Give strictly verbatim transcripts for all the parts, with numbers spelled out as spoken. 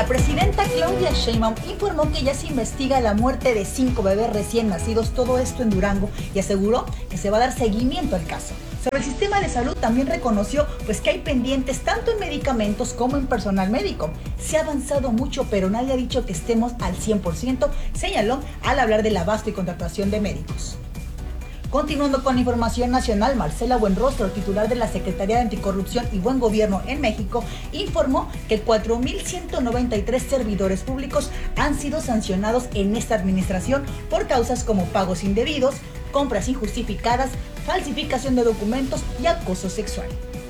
La presidenta Claudia Sheinbaum informó que ya se investiga la muerte de cinco bebés recién nacidos, todo esto en Durango, y aseguró que se va a dar seguimiento al caso. Sobre el sistema de salud también reconoció pues que hay pendientes tanto en medicamentos como en personal médico. Se ha avanzado mucho, pero nadie ha dicho que estemos al cien por ciento, señaló al hablar del abasto y contratación de médicos. Continuando con la información nacional, Marcela Buenrostro, titular de la Secretaría de Anticorrupción y Buen Gobierno en México, informó que cuatro mil ciento noventa y tres servidores públicos han sido sancionados en esta administración por causas como pagos indebidos, compras injustificadas, falsificación de documentos y acoso sexual.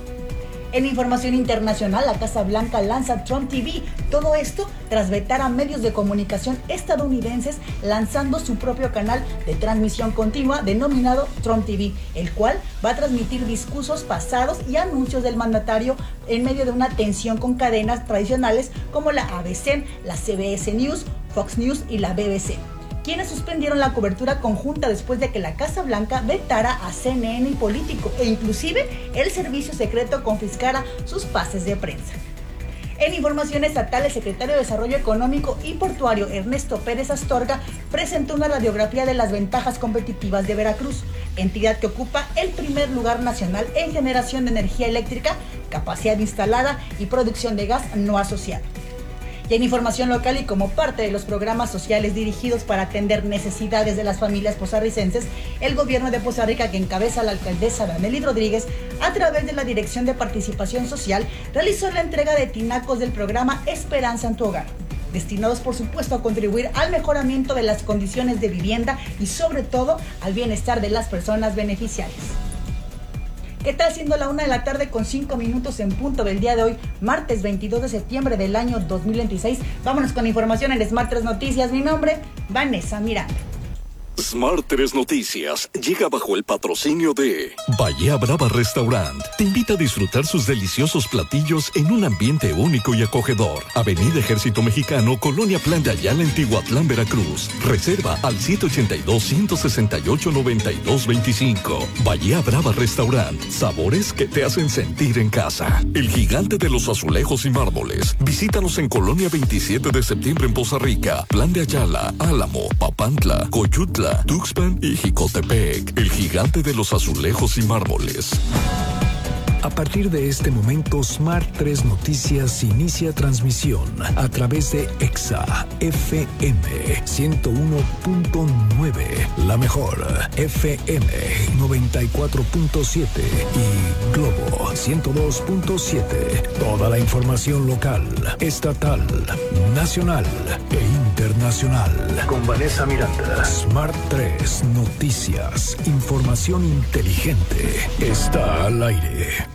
En información internacional, la Casa Blanca lanza Trump T V. Todo esto tras vetar a medios de comunicación estadounidenses lanzando su propio canal de transmisión continua denominado Trump T V, el cual va a transmitir discursos pasados y anuncios del mandatario en medio de una tensión con cadenas tradicionales como la A B C, la C B S News, Fox News y la B B C, quienes suspendieron la cobertura conjunta después de que la Casa Blanca vetara a C N N y Político e inclusive el servicio secreto confiscara sus pases de prensa. En información estatal, el secretario de Desarrollo Económico y Portuario, Ernesto Pérez Astorga, presentó una radiografía de las ventajas competitivas de Veracruz, entidad que ocupa el primer lugar nacional en generación de energía eléctrica, capacidad instalada y producción de gas no asociado. Y en información local y como parte de los programas sociales dirigidos para atender necesidades de las familias posarricenses, el gobierno de Poza Rica, que encabeza la alcaldesa Danely Rodríguez, a través de la Dirección de Participación Social, realizó la entrega de tinacos del programa Esperanza en tu Hogar, destinados por supuesto a contribuir al mejoramiento de las condiciones de vivienda y sobre todo al bienestar de las personas beneficiarias. ¿Qué tal? Siendo la una de la tarde con cinco minutos en punto del día de hoy, martes veintidós de septiembre del año dos mil veintiséis. Vámonos con información en Smart tres Noticias. Mi nombre, Vanessa Miranda. Smart tres Noticias llega bajo el patrocinio de Bahía Brava Restaurant. Te invita a disfrutar sus deliciosos platillos en un ambiente único y acogedor. Avenida Ejército Mexicano, Colonia Plan de Ayala, en Tihuatlán, Veracruz. Reserva al siete ocho dos, uno seis ocho, nueve dos dos cinco. Bahía Brava Restaurant. Sabores que te hacen sentir en casa. El gigante de los azulejos y mármoles. Visítanos en Colonia veintisiete de septiembre en Poza Rica, Plan de Ayala, Álamo, Papantla, Coyutla, Tuxpan y Jicotepec. El gigante de los azulejos y mármoles. A partir de este momento, Smart tres Noticias inicia transmisión a través de Exa F M ciento uno punto nueve, la mejor F M noventa y cuatro punto siete y Globo ciento dos punto siete. Toda la información local, estatal, nacional e internacional. Con Vanessa Miranda. Smart tres Noticias. Información inteligente. Está al aire.